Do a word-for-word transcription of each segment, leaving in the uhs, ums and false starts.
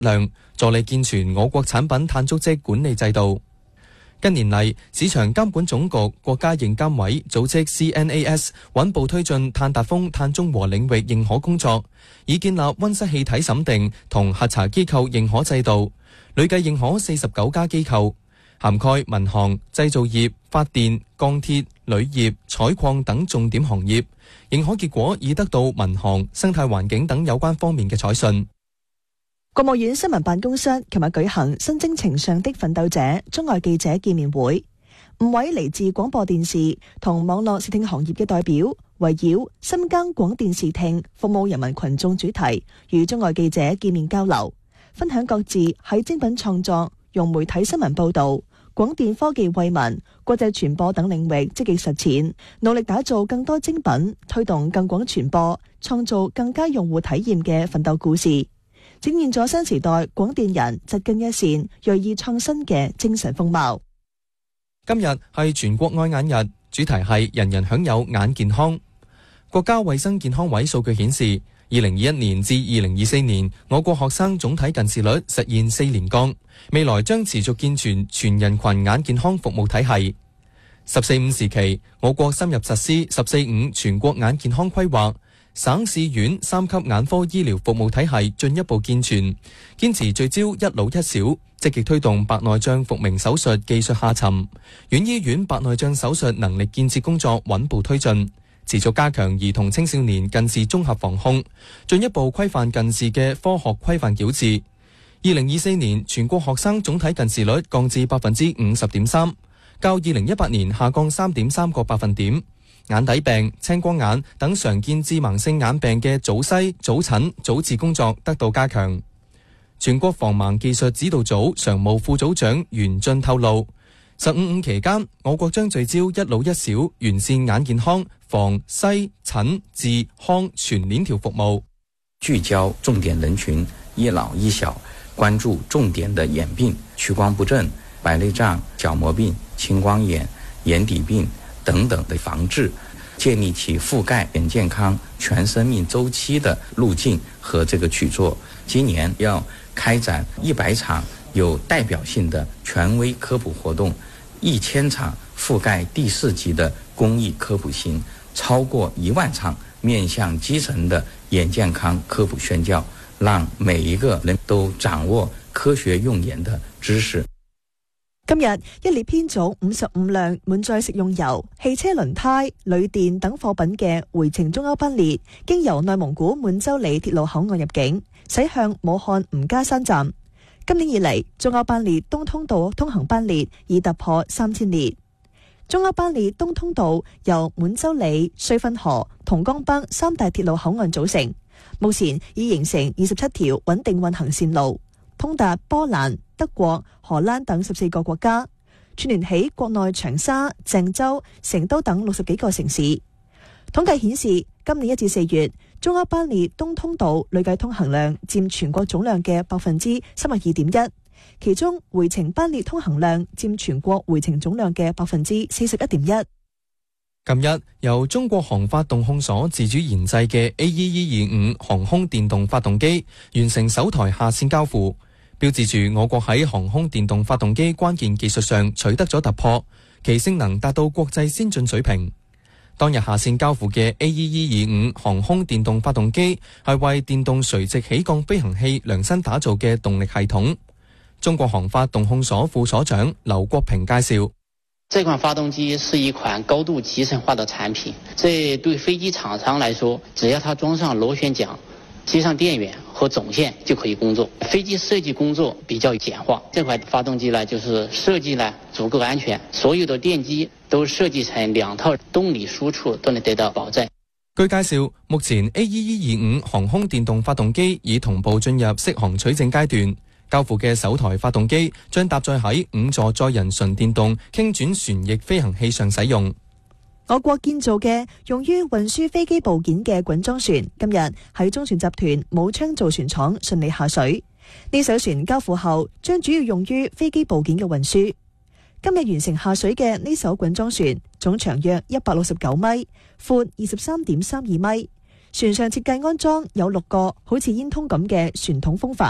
量，助力健全我國產品碳足跡管理制度。近年嚟，市場監管總局、國家認監委組織 C N A S 穩步推進碳達峰、碳中和領域認可工作，以建立溫室氣體審定同核查機構認可制度，累計認可四十九家機構，涵蓋民航、製造業、發電、鋼鐵、鋁業、採礦等重點行業。認可結果已得到民航、生態環境等有關方面嘅採信。 國務院新聞辦公室琴日舉行新征程上的奮鬥者中外記者見面會，五位嚟自廣播電視同網絡視聽行業嘅代表，圍繞深耕廣電視聽服務人民群眾主題，與中外記者見面交流，分享各自喺精品創作、用媒體新聞報導、廣電科技惠民、國際傳播等領域積極實踐，努力打造更多精品，推動更廣傳播，創造更加用戶體驗嘅奮鬥故事，展現咗新時代廣電人紮根一線、銳意創新嘅精神風貌。 今日係全國愛眼日，主題係人人享有眼健康。國家衛生健康委數據顯示，二零二一年至二零二四年，我國學生總體近視率實現四連降，未來將持續健全全人群眼健康服務體系。十四五時期，我國深入實施十四五全國眼健康規劃，省市縣三級眼科醫療服務體系進一步健全，堅持聚焦一老一小，積極推動白內障復明手術技術下沉，縣醫院白內障手術能力建設工作穩步推進，持續加強兒童青少年近視綜合防控，進一步規範近視嘅科學規範矯治。二零二四年全國學生總體近視率降至百分之五十點三，較二零一八年下降三點三個百分點。眼底病、青光眼等常見致盲性眼病嘅早篩、早診、早治工作得到加強。全國防盲技術指導組常務副組長袁俊透露，十五五期間，我國將聚焦一老一小，完善眼健康防篩診治康全鏈條服務， 聚焦重點人群一老一小，關注重點的眼病，屈光不正、白內障、角膜病、青光眼、眼底病等等的防治，建立起覆蓋眼健康全生命周期的路徑和這個舉措。今年要開展一百場有代表性的權威科普活動，一千場覆蓋第四級的公益科普行，超過一萬場面向基層的眼健康科普宣教，讓每一個人都掌握科學用眼的知識。 今日一列編組五十五輛滿載食用油、汽車輪胎、鋁電等貨品嘅回程中歐班列，經由內蒙古滿洲里鐵路口岸入境，駛向武漢吳家山站。今年以嚟，中歐班列東通道通行班列已突破三千列。中歐班列東通道由滿洲里、綏芬河、同江北三大鐵路口岸組成，目前已形成二十七條穩定運行線路，通達波蘭、德國、荷蘭等十四個國家，串聯起國內長沙、鄭州、成都等六十幾個城市。統計顯示，今年一至四月，中歐班列東通道累計通行量佔全國總量嘅百分之三十二點一，其中回程班列通行量佔全國回程總量嘅百分之四十一點一。 近日，由中國航發動控所自主研製嘅 A E E 二五航空電動發動機完成首台下線交付，標誌住我國喺航空電動發動機關鍵技術上取得咗突破，其性能達到國際先進水平。當日下線交付嘅 A E E 二五航空電動發動機係為電動垂直起降飛行器量身打造嘅動力系統。中國航發動控所副所長劉國平介紹， 這款發動機是一款高度集成化的產品，這對飛機廠商來說，只要它裝上螺旋槳，接上電源和總線就可以工作。飛機設計工作比較簡化，這款發動機呢，就是設計呢足夠安全，所有的電機都設計成兩套動力輸出都能得到保證。 據介紹，目前 A E E 二五航空電動發動機已同步進入適航取證階段，交付嘅首台發動機將搭載喺五座載人純電動傾轉旋翼飛行器上使用。 我國建造嘅用於運輸飛機部件嘅滾裝船，今日喺中船集團武昌造船廠順利下水。呢艘船交付後，將主要用於飛機部件嘅運輸。今日完成下水嘅呢艘滾裝船，總長約一百六十九米，闊二十三點三二米。船上設計安裝有六個好似煙通咁嘅船筒風帆。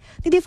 呢啲